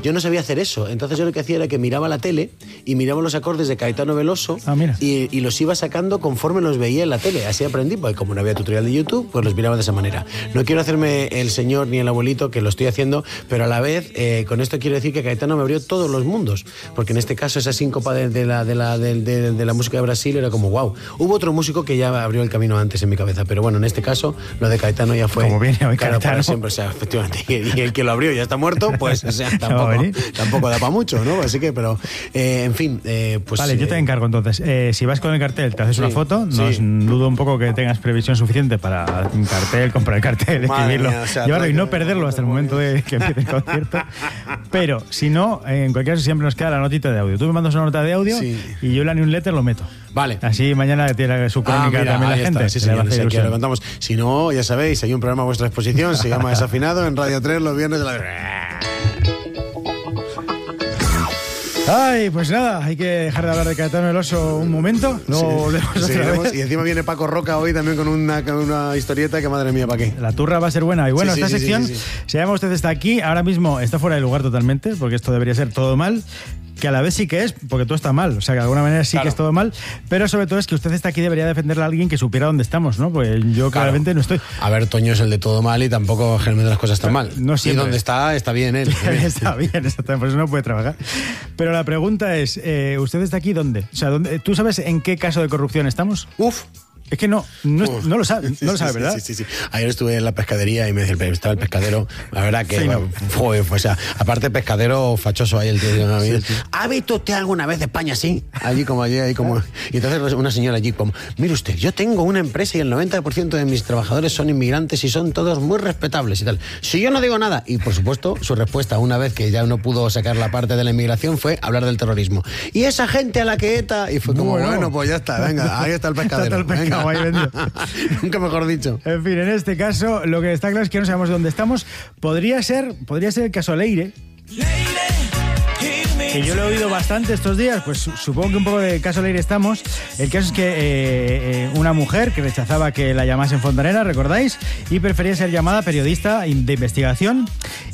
yo no sabía hacer eso. Entonces yo lo que hacía era que miraba la tele y miraba los acordes de Caetano Veloso y los iba sacando conforme los veía en la tele. Así aprendí, porque como no había tutorial de YouTube, pues los miraba de esa manera. No quiero hacerme el señor ni el abuelito, que lo estoy haciendo, pero a la vez, con esto quiero decir que Caetano me abrió todos los mundos, porque en este caso esa síncopa de la música de Brasil era como wow. Hubo otro músico que ya abrió el camino antes en mi cabeza, pero bueno, en este caso lo de Caetano ya fue como viene hoy, claro, Caetano. para siempre, o sea, efectivamente, y el que lo abrió ya está muerto, pues o sea, tampoco da para mucho, ¿no? Así que, pero en fin, pues vale, yo te encargo entonces, si vas con el cartel, te haces una foto, dudo un poco que tengas previsión suficiente para un cartel, comprar el cartel, escribirlo, mía, o sea, llevarlo y no perderlo hasta el momento de que empiece el concierto. Pero si no, en cualquier caso siempre nos queda la notita de audio. Tú me mandas una nota de audio y yo la newsletter lo meto. Vale. Así mañana tiene su crónica también la gente. Sí, señor, aquí lo contamos. Si no, ya sabéis, hay un programa a vuestra exposición, se llama Desafinado, en Radio 3 los viernes de la... Ay, pues nada, hay que dejar de hablar de Caetano Veloso un momento. No volvemos otra vez. Y encima viene Paco Roca hoy también con una historieta que madre mía, ¿para qué? La turra va a ser buena. Y bueno, esta sección se llama Usted está aquí. Ahora mismo está fuera de lugar totalmente, porque esto debería ser todo mal. Que a la vez sí que es, porque todo está mal, o sea que de alguna manera sí que es todo mal, pero sobre todo es que usted está aquí, debería defenderle a alguien que supiera dónde estamos, ¿no? Pues yo claramente no estoy. A ver, Toño es el de todo mal y tampoco generalmente las cosas están mal. No siempre. Y donde está bien él. Está bien, exactamente, por eso no puede trabajar. Pero la pregunta es, ¿usted está aquí dónde? O sea, ¿tú sabes en qué caso de corrupción estamos? Es que no lo sabe, ¿verdad? Sí. Ayer estuve en la pescadería y me decía, estaba el pescadero, la verdad que o sea, aparte pescadero fachoso ahí el tío. ¿Ha visto usted alguna vez España así? Allí como. Y entonces una señora allí como, mire usted, yo tengo una empresa y el 90% de mis trabajadores son inmigrantes y son todos muy respetables y tal. Si yo no digo nada, y por supuesto su respuesta una vez que ya no pudo sacar la parte de la inmigración fue hablar del terrorismo. Y esa gente a la que ETA, y fue como, bueno, pues ya está, venga, ahí está el pescadero. Nunca mejor dicho. En fin, en este caso, lo que está claro es que no sabemos dónde estamos. Podría ser el caso Leire, que yo lo he oído bastante estos días, pues supongo que un poco de caso Leire estamos. El caso es que una mujer que rechazaba que la llamasen fontanera, ¿recordáis? Y prefería ser llamada periodista de investigación.